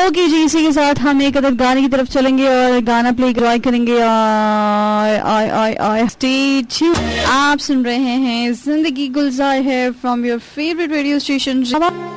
Okay जी, इसी के साथ हम एक अदर गाने की तरफ चलेंगे और गाना प्ले एंजॉय करेंगे। आप सुन रहे हैं जिंदगी गुलजार है from your favourite radio station.